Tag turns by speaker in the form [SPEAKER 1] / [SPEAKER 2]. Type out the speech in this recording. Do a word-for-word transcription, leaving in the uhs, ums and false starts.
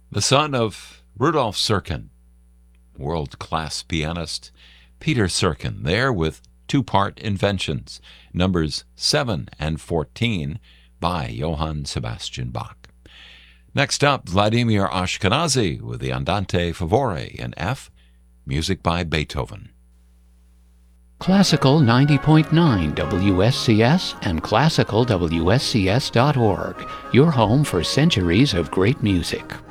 [SPEAKER 1] The son of Rudolf Serkin, world-class pianist Peter Serkin, there with two-part Inventions, numbers seven and fourteen by Johann Sebastian Bach. Next up, Vladimir Ashkenazy with the Andante Favore in F, music by Beethoven.
[SPEAKER 2] Classical ninety point nine W S C S and classical W S C S dot org, your home for centuries of great music.